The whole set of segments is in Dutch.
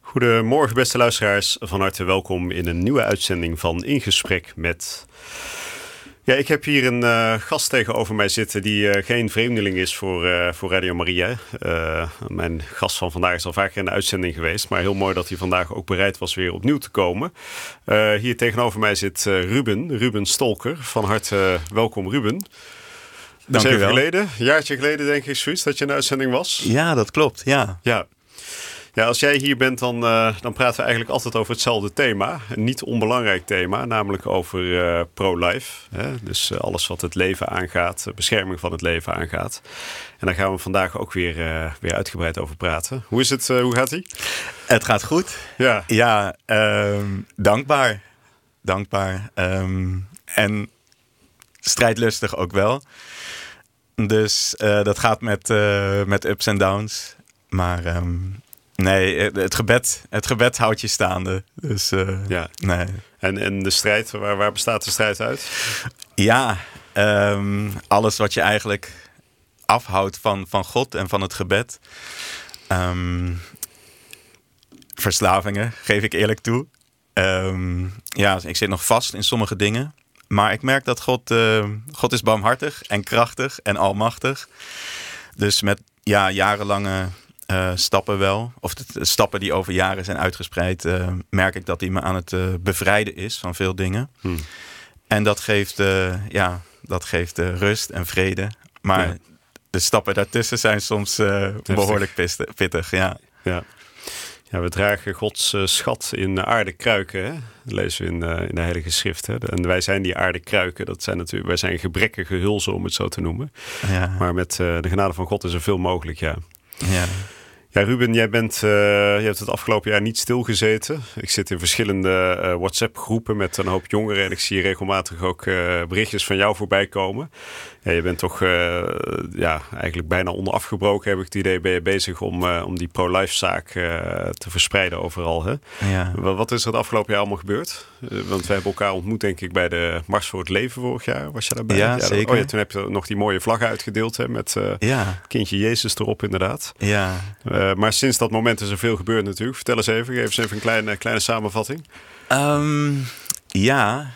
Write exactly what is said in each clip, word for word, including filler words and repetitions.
Goedemorgen beste luisteraars, van harte welkom in een nieuwe uitzending van In Gesprek met... Ja, ik heb hier een uh, gast tegenover mij zitten die uh, geen vreemdeling is voor, uh, voor Radio Maria. Uh, mijn gast van vandaag is al vaker in de uitzending geweest, maar heel mooi dat hij vandaag ook bereid was weer opnieuw te komen. Uh, hier tegenover mij zit uh, Ruben, Ruben Stolker. Van harte uh, welkom Ruben. Dat is even geleden, een jaartje geleden denk ik zoiets, dat je in de uitzending was. Ja, dat klopt, ja. Ja. Ja, als jij hier bent, dan, uh, dan praten we eigenlijk altijd over hetzelfde thema. Een niet onbelangrijk thema, namelijk over uh, pro-life. Hè? Dus uh, alles wat het leven aangaat, de bescherming van het leven aangaat. En daar gaan we vandaag ook weer, uh, weer uitgebreid over praten. Hoe is het? Uh, hoe gaat ie? Het gaat goed. Ja, ja um, dankbaar. Dankbaar. Um, en strijdlustig ook wel. Dus uh, dat gaat met, uh, met ups en downs. Maar... Um, Nee, het gebed, het gebed houdt je staande. Dus, uh, ja. nee. En, en de strijd, waar, waar bestaat de strijd uit? Ja, um, alles wat je eigenlijk afhoudt van, van God en van het gebed. Um, verslavingen, geef ik eerlijk toe. Um, ja, ik zit nog vast in sommige dingen. Maar ik merk dat God, uh, God is barmhartig en krachtig en almachtig. Dus met ja, jarenlange... Uh, stappen wel, of de, de stappen die over jaren zijn uitgespreid, uh, merk ik dat hij me aan het uh, bevrijden is van veel dingen. Hmm. En dat geeft, uh, ja, dat geeft uh, rust en vrede. Maar ja. de stappen daartussen zijn soms uh, behoorlijk pittig. pittig ja. Ja. Ja, we dragen Gods uh, schat in aarden kruiken. Hè? Dat lezen we in, uh, in de Heilige Schrift. Hè? En wij zijn die aarden kruiken. Dat zijn natuurlijk, wij zijn gebrekkige hulzen, om het zo te noemen. Ja. Maar met uh, de genade van God is er veel mogelijk, ja. Ja. Ja, Ruben, jij, bent, uh, je hebt het afgelopen jaar niet stilgezeten. Ik zit in verschillende uh, WhatsApp-groepen met een hoop jongeren. En ik zie regelmatig ook uh, berichtjes van jou voorbij komen. Ja, je bent toch uh, ja, eigenlijk bijna onafgebroken, heb ik het idee, ben je bezig om, uh, om die pro-life-zaak uh, te verspreiden overal. Hè? Ja. Wat is er het afgelopen jaar allemaal gebeurd? Uh, want we hebben elkaar ontmoet, denk ik, bij de Mars voor het Leven vorig jaar. Was je daarbij? Ja, ja zeker. Oh ja, toen heb je nog die mooie vlaggen uitgedeeld, hè, met uh, ja. kindje Jezus erop, inderdaad. Ja. Uh, maar sinds dat moment is er veel gebeurd natuurlijk. Vertel eens even, geef eens even een kleine, kleine samenvatting. Um, ja,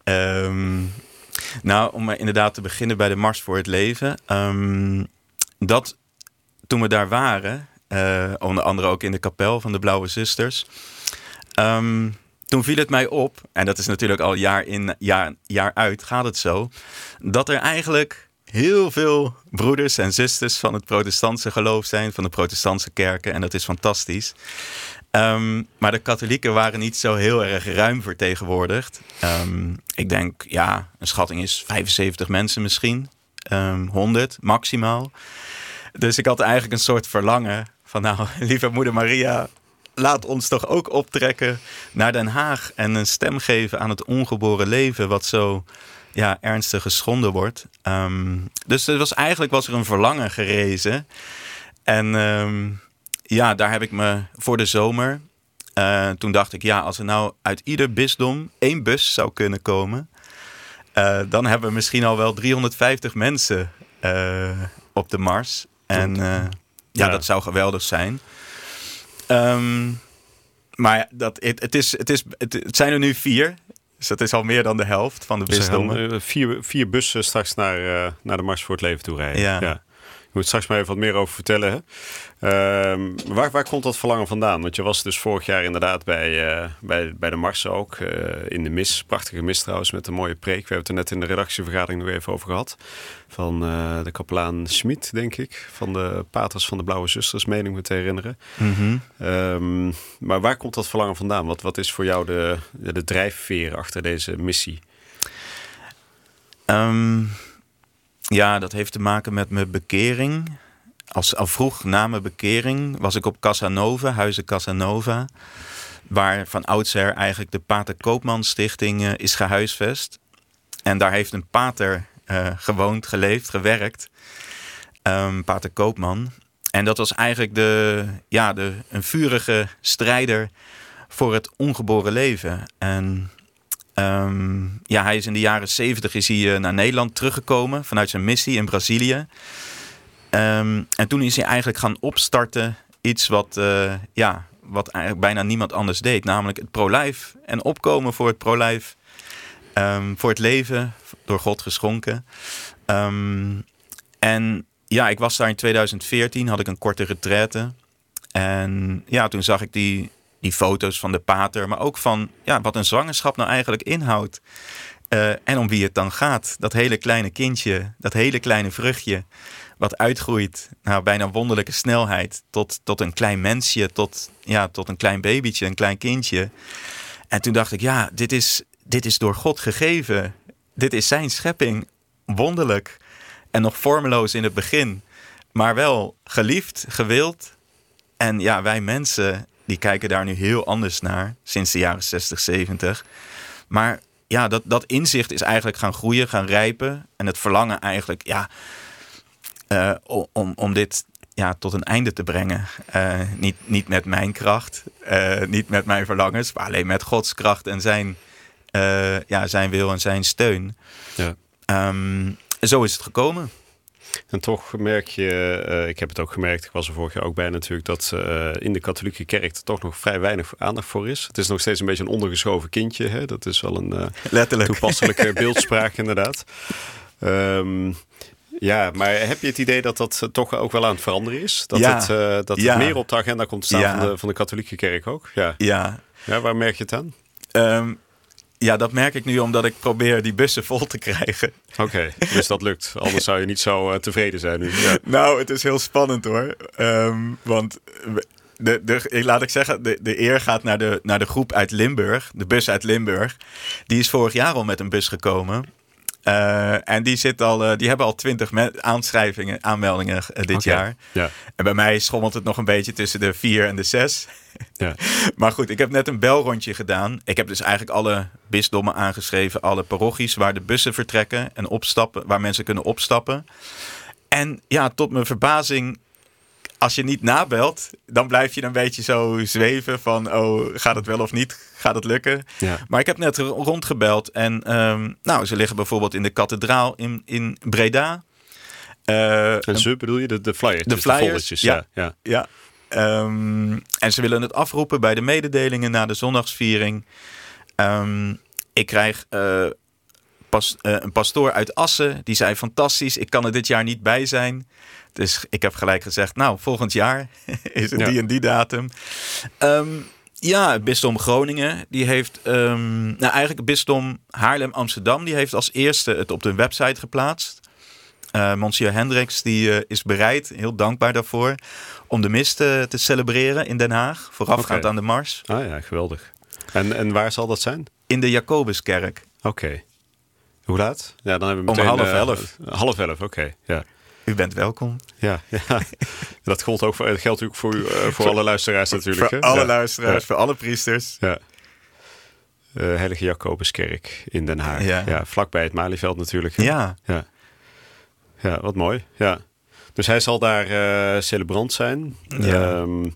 um, nou om inderdaad te beginnen bij de Mars voor het Leven. Um, dat toen we daar waren, uh, onder andere ook in de kapel van de Blauwe Zusters. Um, toen viel het mij op, en dat is natuurlijk al jaar in, jaar, jaar uit gaat het zo, dat er eigenlijk... heel veel broeders en zusters van het protestantse geloof zijn, van de protestantse kerken. En dat is fantastisch. Um, maar de katholieken waren niet zo heel erg ruim vertegenwoordigd. Um, ik denk, ja, een schatting is vijfenzeventig mensen misschien. Um, honderd maximaal. Dus ik had eigenlijk een soort verlangen van, nou, lieve moeder Maria, laat ons toch ook optrekken naar Den Haag en een stem geven aan het ongeboren leven, wat zo... ja, ernstig geschonden wordt. Um, dus er was, eigenlijk was er een verlangen gerezen. En um, ja, daar heb ik me voor de zomer... Uh, toen dacht ik, ja, als er nou uit ieder bisdom één bus zou kunnen komen... Uh, dan hebben we misschien al wel driehonderdvijftig mensen uh, op de Mars. En uh, ja, ja, dat zou geweldig zijn. Um, maar dat, het, het, is, het, is, het, het zijn er nu vier... Dus dat is al meer dan de helft van de bisdommen. Dus vier, vier bussen straks naar, uh, naar de Mars voor het Leven toe rijden. Ja. Ja. Je moet straks maar even wat meer over vertellen. Hè? Uh, waar, waar komt dat verlangen vandaan? Want je was dus vorig jaar inderdaad bij, uh, bij, bij de Mars ook. Uh, in de mis. Prachtige mis trouwens met een mooie preek. We hebben het er net in de redactievergadering nog even over gehad. Van uh, de kapelaan Schmid, denk ik. Van de paters van de Blauwe Zusters, meen ik me te herinneren. Mm-hmm. Um, maar waar komt dat verlangen vandaan? Wat, wat is voor jou de, de drijfveer achter deze missie? Um... Ja, dat heeft te maken met mijn bekering. Als, al vroeg na mijn bekering was ik op Casanova, Huizen Casanova. Waar van oudsher eigenlijk de Pater Koopman Stichting uh, is gehuisvest. En daar heeft een pater uh, gewoond, geleefd, gewerkt. Um, Pater Koopman. En dat was eigenlijk de, ja, de, een vurige strijder voor het ongeboren leven. En... Um, ja, hij is in de jaren zeventig is hij uh, naar Nederland teruggekomen vanuit zijn missie in Brazilië. Um, en toen is hij eigenlijk gaan opstarten iets wat, uh, ja, wat eigenlijk bijna niemand anders deed. Namelijk het pro-life en opkomen voor het pro-life. Um, voor het leven, door God geschonken. Um, en ja, ik was daar in tweeduizend veertien, had ik een korte retraite. En ja, toen zag ik die, die foto's van de pater, maar ook van ja, wat een zwangerschap nou eigenlijk inhoudt. Uh, en om wie het dan gaat. Dat hele kleine kindje, dat hele kleine vruchtje, wat uitgroeit naar bijna wonderlijke snelheid. Tot, tot een klein mensje, tot, ja, tot een klein babytje, een klein kindje. En toen dacht ik, ja, dit is, dit is door God gegeven. Dit is zijn schepping. Wonderlijk. En nog vormeloos in het begin. Maar wel geliefd, gewild. En ja, wij mensen, die kijken daar nu heel anders naar. Sinds de jaren zestig, zeventig. Maar ja, dat, dat inzicht is eigenlijk gaan groeien, gaan rijpen. En het verlangen eigenlijk, ja, uh, om, om dit ja, tot een einde te brengen. Uh, niet, niet met mijn kracht, uh, niet met mijn verlangens, maar alleen met Gods kracht en zijn, uh, ja, zijn wil en zijn steun. Ja. Um, zo is het gekomen. En toch merk je, uh, ik heb het ook gemerkt, ik was er vorig jaar ook bij natuurlijk, dat uh, in de katholieke kerk er toch nog vrij weinig aandacht voor is. Het is nog steeds een beetje een ondergeschoven kindje. Hè? Dat is wel een uh, Letterlijk. toepasselijke beeldspraak inderdaad. Um, ja, maar heb je het idee dat dat uh, toch ook wel aan het veranderen is? Dat ja. het, uh, dat ja. het meer op de agenda komt te staan ja. van, de, van de katholieke kerk ook? Ja. Ja. Ja, waar merk je het aan? Um, Ja, dat merk ik nu omdat ik probeer die bussen vol te krijgen. Oké, okay, dus dat lukt. Anders zou je niet zo uh, tevreden zijn nu. Ja. Nou, het is heel spannend hoor. Um, want de, de, laat ik zeggen, de, de eer gaat naar de, naar de groep uit Limburg. De bus uit Limburg. Die is vorig jaar al met een bus gekomen. Uh, en die, zit al, uh, die hebben al twintig aanschrijvingen, aanmeldingen uh, dit okay. jaar. Ja. En bij mij schommelt het nog een beetje tussen de vier en de zes. Ja. Maar goed, ik heb net een belrondje gedaan. Ik heb dus eigenlijk alle bisdommen aangeschreven, alle parochies waar de bussen vertrekken en opstappen, waar mensen kunnen opstappen. En ja, tot mijn verbazing, als je niet nabelt, dan blijf je een beetje zo zweven van, oh, gaat het wel of niet? Gaat het lukken? Ja. Maar ik heb net rondgebeld en um, nou, ze liggen bijvoorbeeld in de kathedraal in, in Breda. Uh, en ze bedoel je de, de flyers? De flyers, de foldertjes, ja. ja. ja. Um, en ze willen het afroepen bij de mededelingen na de zondagsviering. Um, ik krijg uh, pas, uh, een pastoor uit Assen. Die zei fantastisch, ik kan er dit jaar niet bij zijn. Dus ik heb gelijk gezegd, nou, volgend jaar is het ja. die en die datum. Um, ja, het bisdom Groningen, die heeft... Um, nou, eigenlijk het bisdom Haarlem-Amsterdam, die heeft als eerste het op de website geplaatst. Uh, Monsieur Hendricks die, uh, is bereid, heel dankbaar daarvoor, om de mis te, te celebreren in Den Haag, voorafgaand okay. aan de mars. Ah ja, geweldig. En, en waar zal dat zijn? In de Jacobuskerk. Oké. Okay. Hoe laat? Ja, dan hebben we meteen... Om half uh, elf. Half elf, oké. Okay. Ja. U bent welkom. Ja, ja. Dat geldt ook voor, dat geldt ook voor, uh, voor, voor alle luisteraars natuurlijk. Voor hè? alle ja. luisteraars, ja. voor alle priesters. Ja. Uh, Heilige Jacobuskerk in Den Haag. Ja. Ja, vlakbij het Malieveld natuurlijk. Hè? Ja. Ja. Ja, wat mooi. Ja. Dus hij zal daar uh, celebrant zijn. Ja. Um,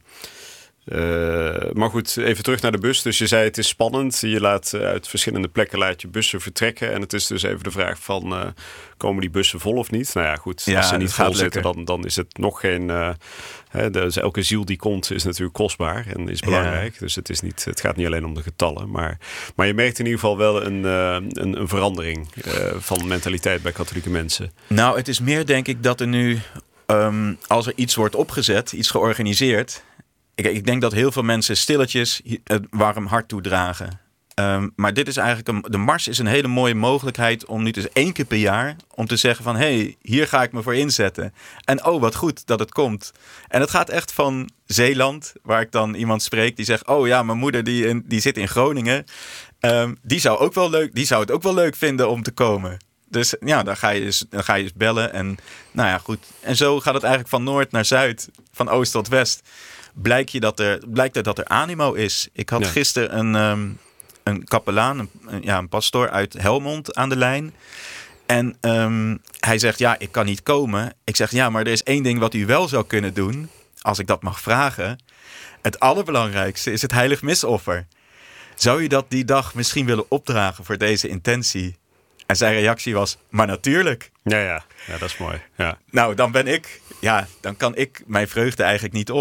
uh, maar goed, even terug naar de bus. Dus je zei het is spannend. Je laat uh, uit verschillende plekken laat je bussen vertrekken. En het is dus even de vraag van, uh, komen die bussen vol of niet? Nou ja, goed. Ja, als ze niet vol zitten, dan, dan is het nog geen... Uh, hè, dus elke ziel die komt is natuurlijk kostbaar en is belangrijk. Ja. Dus het, is niet, het gaat niet alleen om de getallen. Maar, maar je merkt in ieder geval wel een, uh, een, een verandering uh, van mentaliteit bij katholieke mensen. Nou, het is meer denk ik dat er nu... Um, als er iets wordt opgezet, iets georganiseerd... Ik, ik denk dat heel veel mensen stilletjes het warm hart toedragen. Um, maar dit is eigenlijk een, de mars is een hele mooie mogelijkheid om nu dus één keer per jaar... om te zeggen van, hé, hey, hier ga ik me voor inzetten. En oh, wat goed dat het komt. En het gaat echt van Zeeland, waar ik dan iemand spreek... die zegt, oh ja, mijn moeder die, in, die zit in Groningen. Um, die, zou ook wel leuk, die zou het ook wel leuk vinden om te komen. Dus ja, dan ga je dus, dan ga je dus bellen. En nou ja, goed. En zo gaat het eigenlijk van noord naar zuid, van oost tot west... Blijkt, je dat er, blijkt er dat er animo is. Ik had ja. gisteren een, um, een kapelaan, een, een, ja, een pastoor uit Helmond aan de lijn. En um, hij zegt, ja, ik kan niet komen. Ik zeg, ja, maar er is één ding wat u wel zou kunnen doen, als ik dat mag vragen. Het allerbelangrijkste is het heilig misoffer. Zou u dat die dag misschien willen opdragen voor deze intentie? En zijn reactie was, maar natuurlijk. Ja, ja, ja dat is mooi. Ja. Nou, dan ben ik, ja, dan kan ik mijn vreugde eigenlijk niet op.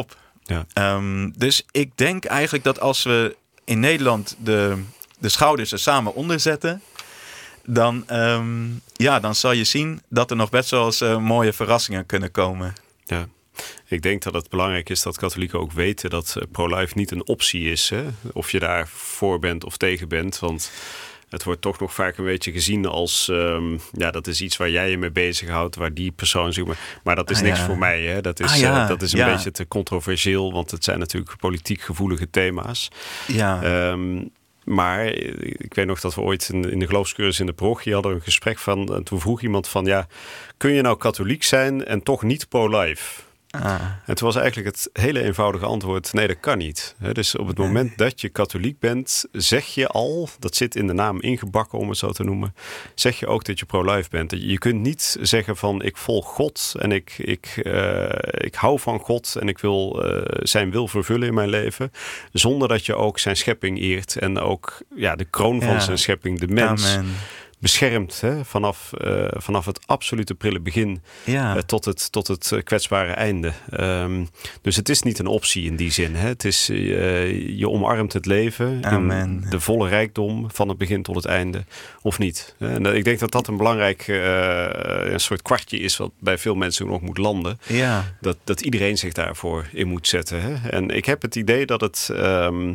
Ja. Um, dus ik denk eigenlijk dat als we in Nederland de, de schouders er samen onder zetten, dan, um, ja, dan zal je zien dat er nog best wel eens uh, mooie verrassingen kunnen komen. Ja. Ik denk dat het belangrijk is dat katholieken ook weten dat pro-life niet een optie is. Hè? Of je daar voor bent of tegen bent. Want het wordt toch nog vaak een beetje gezien als, um, ja, dat is iets waar jij je mee bezighoudt, waar die persoon zich. Maar, maar dat is ah, niks ja. voor mij. Hè? Dat is, ah, ja. uh, dat is een ja. beetje te controversieel, want het zijn natuurlijk politiek gevoelige thema's. Ja. Um, Maar ik weet nog dat we ooit in, in de geloofscursus in de parochie hadden een gesprek van. En toen vroeg iemand van, ja, kun je nou katholiek zijn en toch niet pro-life? Ah. En toen was eigenlijk het hele eenvoudige antwoord, nee, dat kan niet. He, dus op het nee. moment dat je katholiek bent, zeg je al, dat zit in de naam ingebakken om het zo te noemen, zeg je ook dat je pro-life bent. Je kunt niet zeggen van, ik volg God en ik, ik, uh, ik hou van God en ik wil uh, zijn wil vervullen in mijn leven, zonder dat je ook zijn schepping eert en ook ja, de kroon van ja. zijn schepping, de mens, Amen. beschermd, hè? Vanaf, uh, vanaf het absolute prille begin ja. uh, tot het, tot het uh, kwetsbare einde. Um, dus het is niet een optie in die zin. Hè? Het is, uh, je omarmt het leven Amen. in de volle rijkdom van het begin tot het einde, of niet. En uh, ik denk dat dat een belangrijk uh, een soort kwartje is wat bij veel mensen nog moet landen. Ja. Dat, dat iedereen zich daarvoor in moet zetten. Hè? En ik heb het idee dat het... Um,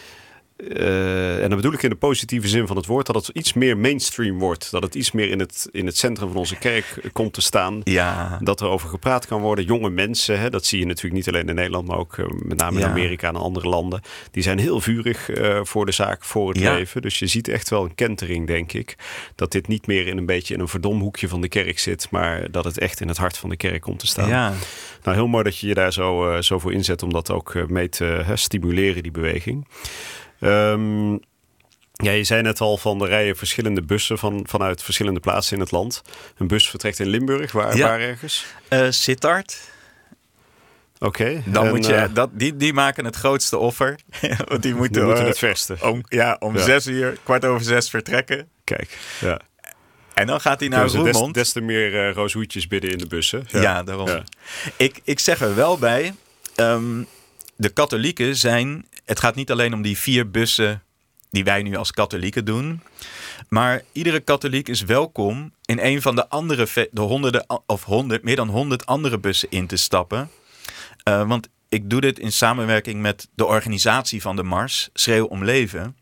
Uh, en dan bedoel ik in de positieve zin van het woord, dat het iets meer mainstream wordt. Dat het iets meer in het, in het centrum van onze kerk komt te staan. Ja. Dat er over gepraat kan worden. Jonge mensen, hè, dat zie je natuurlijk niet alleen in Nederland, maar ook uh, met name in ja. Amerika en andere landen. Die zijn heel vurig uh, voor de zaak, voor het ja. leven. Dus je ziet echt wel een kentering, denk ik. Dat dit niet meer in een beetje in een verdomhoekje van de kerk zit, maar dat het echt in het hart van de kerk komt te staan. Ja. Nou, heel mooi dat je je daar zo, uh, zo voor inzet om dat ook uh, mee te uh, stimuleren, die beweging. Um, ja, je zei net al van de rijen verschillende bussen van, vanuit verschillende plaatsen in het land. Een bus vertrekt in Limburg, waar, ja. waar ergens? Uh, Sittard. Oké. Okay, Dan en, moet je, uh, dat, die, die maken het grootste offer. Want die moeten, die moeten uh, het verste. Om, ja, om ja. zes uur, kwart over zes vertrekken. Kijk, ja. En dan gaat hij naar Roermond. Des, des te meer uh, rooshoedjes bidden in de bussen. Ja, ja daarom. Ja. Ik, ik zeg er wel bij, um, de katholieken zijn... Het gaat niet alleen om die vier bussen die wij nu als katholieken doen. Maar iedere katholiek is welkom in een van de andere, de honderden of honderd, meer dan honderd andere bussen in te stappen. Uh, want ik doe dit in samenwerking met de organisatie van de Mars, Schreeuw om Leven.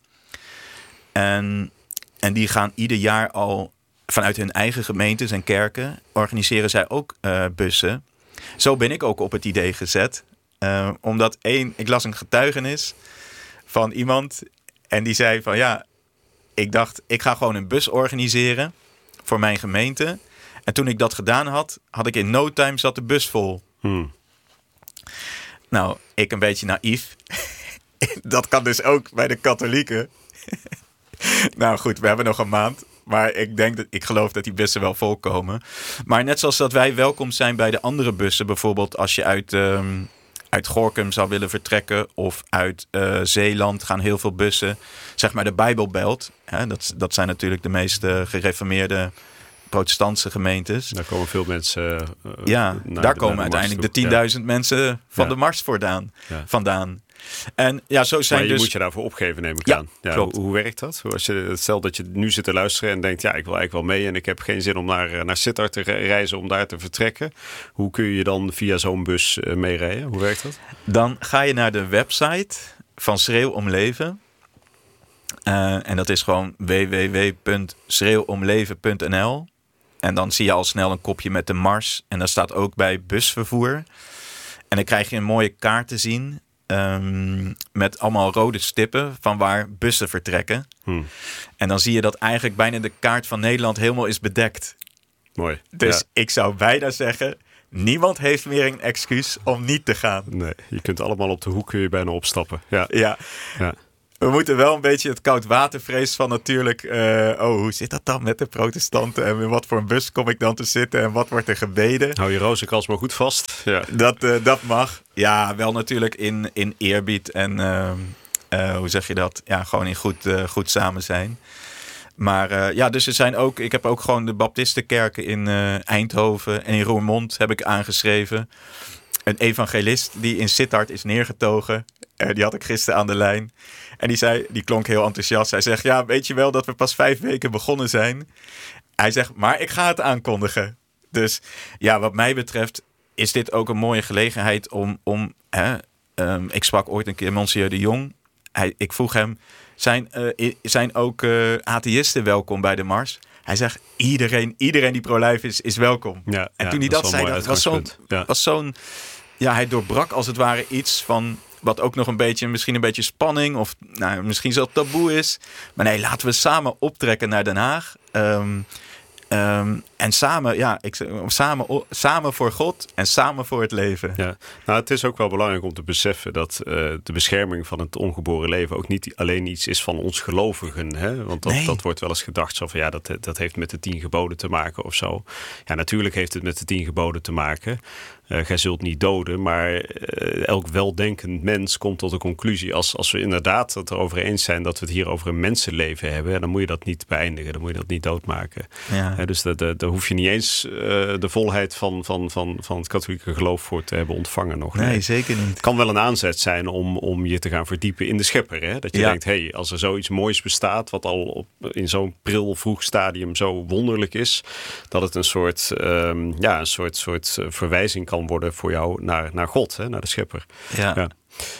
En, en die gaan ieder jaar al vanuit hun eigen gemeentes en kerken, organiseren zij ook uh, bussen. Zo ben ik ook op het idee gezet. Uh, omdat één, ik las een getuigenis van iemand en die zei van ja, ik dacht ik ga gewoon een bus organiseren voor mijn gemeente. En toen ik dat gedaan had, had ik in no time zat de bus vol. Hmm. Nou, ik een beetje naïef. Dat kan dus ook bij de katholieken. Nou goed, we hebben nog een maand. Maar ik denk dat ik geloof dat die bussen wel volkomen. Maar net zoals dat wij welkom zijn bij de andere bussen, bijvoorbeeld als je uit... Um, uit Gorinchem zou willen vertrekken of uit uh, Zeeland gaan heel veel bussen. Zeg maar de Bijbelbelt. Hè, dat, dat zijn natuurlijk de meest uh, gereformeerde protestantse gemeentes. Daar komen veel mensen uh, Ja, daar de, komen uiteindelijk de tienduizend ja. mensen van ja. de Mars vandaan. Ja. vandaan. En ja, zo zijn maar je dus... moet je daarvoor opgeven, neem ik ja, aan. Ja, klopt. Hoe, hoe werkt dat? Als je, stel dat je nu zit te luisteren en denkt, ja, ik wil eigenlijk wel mee en ik heb geen zin om naar, naar Sittard te reizen om daar te vertrekken. Hoe kun je dan via zo'n bus uh, meerijden? Hoe werkt dat? Dan ga je naar de website van Schreeuw om Leven. Uh, en dat is gewoon w w w punt schreeuw om leven punt n l. En dan zie je al snel een kopje met de Mars. En daar staat ook bij busvervoer. En dan krijg je een mooie kaart te zien. Um, met allemaal rode stippen van waar bussen vertrekken. Hmm. En dan zie je dat eigenlijk bijna de kaart van Nederland helemaal is bedekt. Mooi. Dus ja. ik zou bijna zeggen, niemand heeft meer een excuus om niet te gaan. Nee, je kunt allemaal op de hoek kun je bijna opstappen. Ja. ja. ja. We moeten wel een beetje het koudwatervrees van natuurlijk... Uh, oh, hoe zit dat dan met de protestanten? En in wat voor een bus kom ik dan te zitten? En wat wordt er gebeden? Hou je rozenkals maar goed vast. Ja. Dat, uh, dat mag. Ja, wel natuurlijk in, in eerbied. En uh, uh, hoe zeg je dat? Ja, gewoon in goed, uh, goed samen zijn. Maar uh, ja, dus er zijn ook... Ik heb ook gewoon de baptistenkerken in uh, Eindhoven en in Roermond heb ik aangeschreven. een evangelist die in Sittard is neergetogen. Uh, die had ik gisteren aan de lijn. En die zei, die klonk heel enthousiast. Hij zegt, ja, weet je wel dat we pas vijf weken begonnen zijn? Hij zegt, maar ik ga het aankondigen. Dus ja, wat mij betreft is dit ook een mooie gelegenheid om... om hè, um, ik sprak ooit een keer Monsieur de Jong. Hij, ik vroeg hem, zijn, uh, zijn ook uh, atheïsten welkom bij de Mars? Hij zegt, iedereen, iedereen die pro-life is, is welkom. Ja, en ja, toen hij dat, dat zei, dat was zo'n... Ja. Was zo'n ja, hij doorbrak als het ware iets van... wat ook nog een beetje, misschien een beetje spanning... of nou, misschien zelfs taboe is. Maar nee, laten we samen optrekken naar Den Haag... Um, Um, en samen, ja, ik, samen, samen voor God en samen voor het leven. Ja. Nou, het is ook wel belangrijk om te beseffen dat uh, de bescherming van het ongeboren leven ook niet alleen iets is van ons gelovigen. Hè? Want dat, nee. dat wordt wel eens gedacht zo van ja, dat, dat heeft met de tien geboden te maken of zo. Ja, natuurlijk heeft het met de tien geboden te maken. Uh, gij zult niet doden, maar uh, elk weldenkend mens komt tot de conclusie... Als, als we inderdaad het erover eens zijn dat we het hier over een mensenleven hebben... dan moet je dat niet beëindigen, dan moet je dat niet doodmaken. Ja. Uh, dus daar hoef je niet eens uh, de volheid van, van, van, van het katholieke geloof voor te hebben ontvangen nog. Nee, nee, zeker niet. Het kan wel een aanzet zijn om, om je te gaan verdiepen in de schepper. Hè? Dat je ja. denkt, hé, hey, als er zoiets moois bestaat... wat al op, in zo'n pril vroeg stadium zo wonderlijk is... dat het een soort, um, ja, een soort, soort verwijzing kan worden voor jou naar, naar God, hè, naar de schepper. Ja. ja.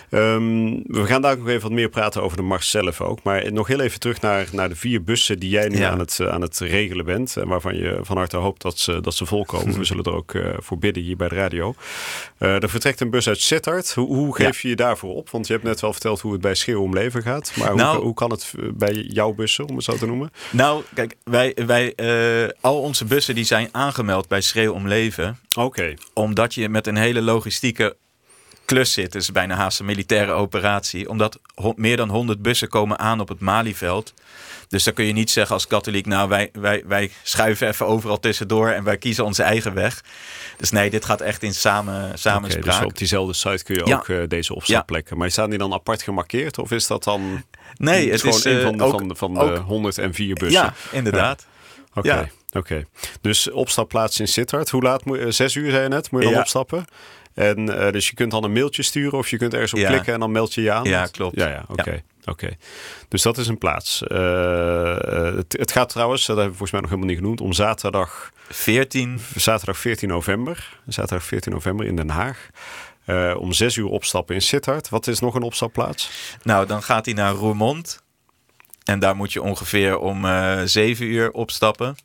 Um, we gaan daar nog even wat meer praten over de Mars zelf ook. Maar nog heel even terug naar, naar de vier bussen die jij nu ja. aan, het, aan het regelen bent. En waarvan je van harte hoopt dat ze, dat ze volkomen. We zullen er ook uh, voor bidden hier bij de radio. Uh, er vertrekt een bus uit Sittard. Hoe, hoe geef ja. je je daarvoor op? Want je hebt net wel verteld hoe het bij Schreeuw om Leven gaat. Maar nou, hoe, hoe kan het bij jouw bussen, om het zo te noemen? Nou, kijk, wij, wij, uh, al onze bussen die zijn aangemeld bij Schreeuw om Leven. Oké. Okay. Omdat je met een hele logistieke klus zit. Het is bijna haast een militaire operatie. Omdat ho- meer dan honderd bussen komen aan op het Malieveld. Dus dan kun je niet zeggen als katholiek... nou, wij, wij, wij schuiven even overal tussendoor... en wij kiezen onze eigen weg. Dus nee, dit gaat echt in samen, samenspraak. Okay, dus op diezelfde site kun je ja. ook uh, deze opstapplekken. Ja. Maar staan die dan apart gemarkeerd? Of is dat dan... Nee, het gewoon is een van de, ook, van de, van ook, de honderdvier bussen? Ja, inderdaad. Ja. Oké, okay, ja. okay. Dus opstapplaats in Sittard. Hoe laat? Moet, uh, zes uur, zei je net? Moet je dan ja. opstappen? En uh, dus je kunt dan een mailtje sturen of je kunt ergens op ja. klikken en dan meld je je aan. Ja, klopt. Ja, ja, oké. Okay. Ja. Okay. Dus dat is een plaats. Uh, het, het gaat trouwens, dat hebben we volgens mij nog helemaal niet genoemd, om zaterdag veertien Zaterdag veertien november. Zaterdag veertien november in Den Haag. Uh, om zes uur opstappen in Sittard. Wat is nog een opstapplaats? Nou, dan gaat hij naar Roermond. En daar moet je ongeveer om uh, zeven uur opstappen.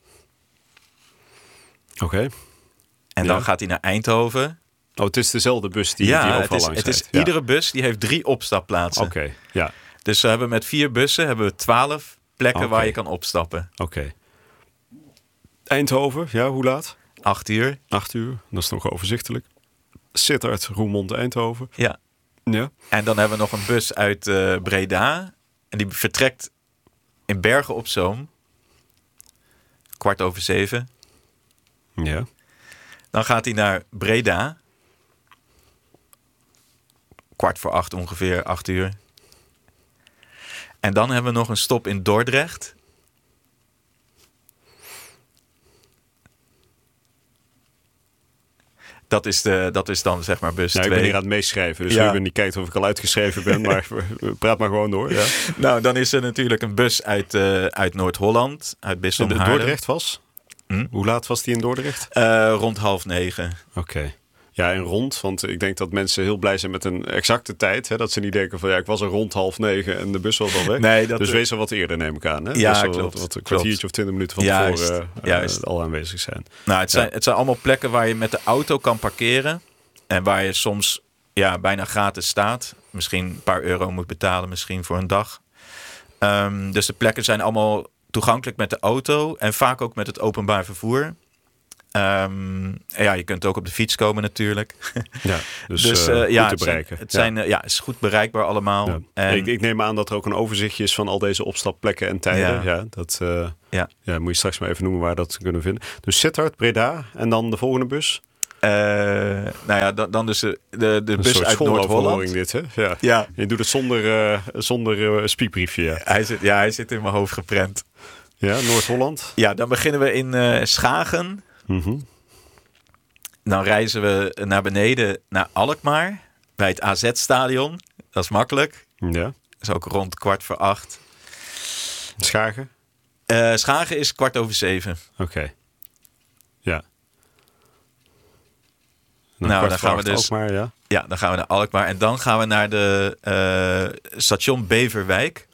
Oké. Okay. En ja. dan gaat hij naar Eindhoven. Oh, het is dezelfde bus die, ja, die overal het is, langs het is ja. Iedere bus die heeft drie opstapplaatsen. Oké, okay, ja. Dus we hebben met vier bussen hebben we twaalf plekken okay. waar je kan opstappen. Oké. Okay. Eindhoven, ja, hoe laat? Acht uur. Acht uur, dat is nog overzichtelijk. Sittard, Roermond, Eindhoven. Ja. ja. En dan hebben we nog een bus uit uh, Breda. En die vertrekt in Bergen op Zoom. Kwart over zeven. Ja. Dan gaat hij naar Breda. Kwart voor acht ongeveer, acht uur. En dan hebben we nog een stop in Dordrecht. Dat is, de, dat is dan zeg maar bus ja, twee. Ik ben hier aan het meeschrijven, dus ja. Ruben die kijkt of ik al uitgeschreven ben. Maar praat maar gewoon door. Ja. Nou, dan is er natuurlijk een bus uit, uh, uit Noord-Holland. Uit Bisdom Haarlem. Dordrecht was? Hm? Hoe laat was die in Dordrecht? Uh, rond half negen. Oké. Okay. Ja, en rond, want ik denk dat mensen heel blij zijn met een exacte tijd. Hè? Dat ze niet denken van ja, ik was er rond half negen en de bus was al weg. Nee, dat dus wees er wat eerder, neem ik aan. Hè? Ja, dus klopt. Wat, wat een kwartiertje of twintig minuten van juist, tevoren uh, juist. Uh, al aanwezig zijn. Nou, het, ja. zijn, het zijn allemaal plekken waar je met de auto kan parkeren. En waar je soms ja, bijna gratis staat. Misschien een paar euro moet betalen, misschien voor een dag. Um, dus de plekken zijn allemaal toegankelijk met de auto. En vaak ook met het openbaar vervoer. Um, ja, je kunt ook op de fiets komen natuurlijk. Ja, dus, dus uh, uh, goed ja, te bereiken. Het zijn, het zijn, ja. ja, het is goed bereikbaar allemaal. Ja. En ik, ik neem aan dat er ook een overzichtje is van al deze opstapplekken en tijden. Ja. Ja, dat uh, ja. Ja, moet je straks maar even noemen waar dat kunnen vinden. Dus Sittard, Breda en dan de volgende bus? Uh, nou ja, dan, dan dus de, de, de bus uit Noord-Holland. Dit, hè? Ja. Ja. Je doet het zonder, uh, zonder uh, spiekbriefje. Ja. Hij zit, ja, hij zit in mijn hoofd geprent. Ja, Noord-Holland. Ja, dan beginnen we in uh, Schagen. Mm-hmm. dan reizen we naar beneden naar Alkmaar. Bij het A Z-stadion. Dat is makkelijk. Ja. Dat is ook rond kwart voor acht. Schagen? Uh, Schagen is kwart over zeven. Oké. Okay. Ja. Dan nou, dan gaan we dus... Alkmaar, ja. Ja, dan gaan we naar Alkmaar. En dan gaan we naar de uh, station Beverwijk.